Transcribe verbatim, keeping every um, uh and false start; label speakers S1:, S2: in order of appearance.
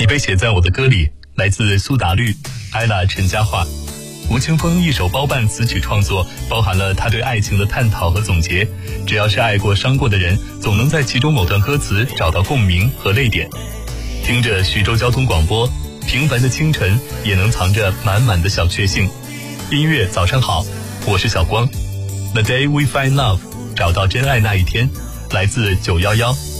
S1: 已被写在我的歌里，来自苏打绿、艾拉陈嘉桦。吴青峰一手包办词曲创作，包含了他对爱情的探讨和总结。只要是爱过伤过的人，总能在其中某段歌词找到共鸣和泪点。听着徐州交通广播，平凡的清晨也能藏着满满的小确幸。音乐早上好，我是小光。The day we find love， 找到真爱那一天，来自九一一。